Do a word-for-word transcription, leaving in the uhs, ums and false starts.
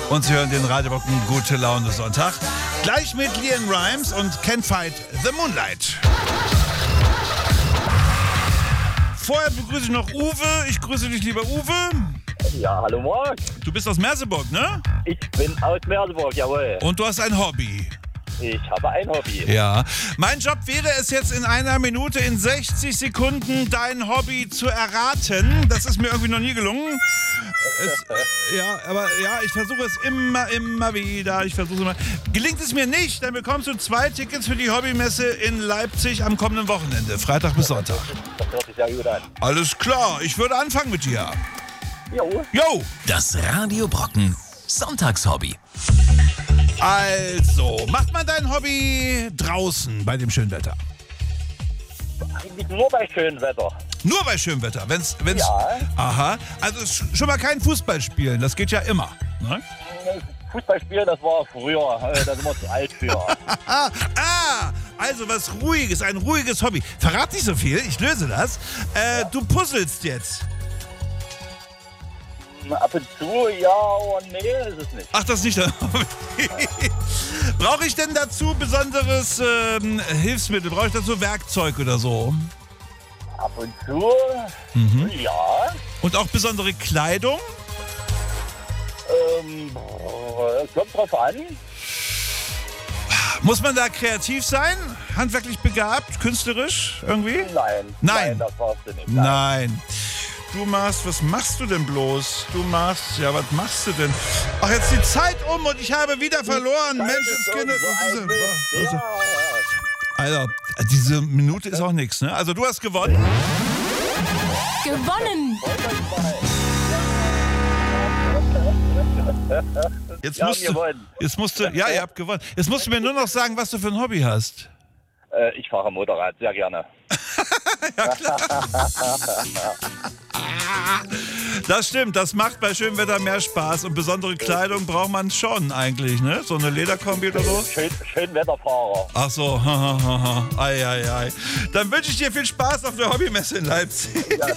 Und Sie hören den Radiobrocken Gute Laune Sonntag. Gleich mit LeAnn Rimes und Can't Fight the Moonlight. Vorher begrüße ich noch Uwe. Ich grüße dich, lieber Uwe. Ja, hallo Marc. Du bist aus Merseburg, ne? Ich bin aus Merseburg, jawohl. Und du hast ein Hobby. Ich habe ein Hobby. Ja. Mein Job wäre es jetzt in einer Minute, in sechzig Sekunden dein Hobby zu erraten. Das ist mir irgendwie noch nie gelungen. Es, äh, ja, aber ja, ich versuche es immer, immer wieder. Ich versuche immer. Gelingt es mir nicht, dann bekommst du zwei Tickets für die Hobbymesse in Leipzig am kommenden Wochenende, Freitag bis Sonntag. Das hört sich sehr gut an. Alles klar, ich würde anfangen mit dir. Jo. Jo! Das Radio Brocken Sonntagshobby. Also, macht man dein Hobby draußen bei dem schönen Wetter? Eigentlich nur bei schönem Wetter. Nur bei schönem Wetter, wenn's, wenn's, Ja. aha, also sch- schon mal kein Fußball spielen, das geht ja immer, ne? Fußballspielen, das war früher. äh, Da sind wir zu alt für. Ah, ah, also was Ruhiges, ein ruhiges Hobby. Verrat nicht so viel, ich löse das. Äh, du puzzelst jetzt. Ab und zu, ja, aber nee, ist es nicht. Ach, das ist nicht dein Hobby. Brauche ich denn dazu besonderes ähm, Hilfsmittel? Brauche ich dazu Werkzeug oder so? Ab und zu, ja. Und auch besondere Kleidung? Ähm, es kommt drauf an. Muss man da kreativ sein? Handwerklich begabt? Künstlerisch irgendwie? Nein. Nein. das brauchst du nicht. Nein. Du machst, was machst du denn bloß? Du machst, ja, was machst du denn? Ach, jetzt die Zeit um und ich habe wieder verloren. Menschenskinder. Was ist denn? Was ist denn? Ja. Alter, diese Minute ist auch nichts, ne? Also du hast gewonnen. Gewonnen! Jetzt Wir musst haben du, gewonnen. jetzt musst du, ja, ihr habt gewonnen. Jetzt musst du mir nur noch sagen, was du für ein Hobby hast. Äh, ich fahre Motorrad, sehr gerne. Das stimmt, das macht bei schönem Wetter mehr Spaß und besondere Kleidung braucht man schon eigentlich, ne? So eine Lederkombi oder so. Schön, schön Wetterfahrer. Ach so, ei, ei, ei. Dann wünsche ich dir viel Spaß auf der Hobbymesse in Leipzig. Ja,